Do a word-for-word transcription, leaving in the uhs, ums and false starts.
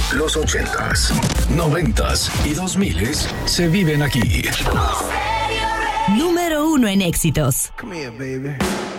Los ochentas, noventas y dos miles se viven aquí. Número uno en éxitos. Come here, baby.